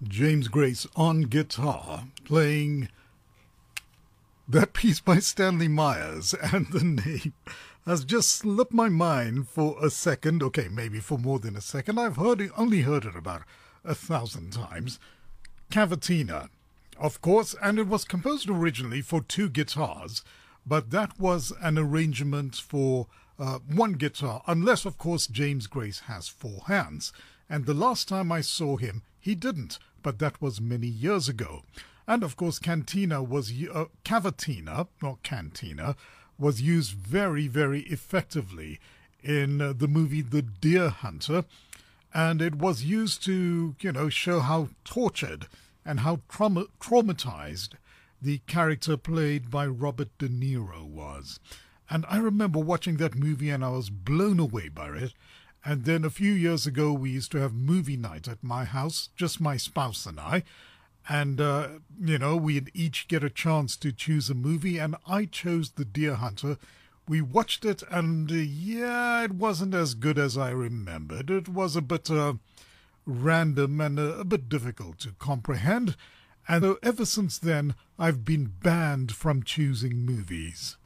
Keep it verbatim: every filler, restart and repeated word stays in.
James Grace on guitar playing that piece by Stanley Myers, and the name has just slipped my mind for a second. Okay, maybe for more than a second. I've heard it, only heard it about a thousand times. Cavatina, of course, and it was composed originally for two guitars, but that was an arrangement for uh, one guitar, unless, of course, James Grace has four hands. And the last time I saw him, he didn't, but that was many years ago. And of course, cantina was uh, cavatina, not cantina, was used very, very effectively in uh, the movie The Deer Hunter, and it was used to, you know, show how tortured and how trauma- traumatized the character played by Robert De Niro was. And I remember watching that movie and I was blown away by it. And then a few years ago, we used to have movie night at my house, just my spouse and I. And, uh, you know, we'd each get a chance to choose a movie, and I chose The Deer Hunter. We watched it, and, uh, yeah, it wasn't as good as I remembered. It was a bit uh, random and uh, a bit difficult to comprehend. And uh, ever since then, I've been banned from choosing movies.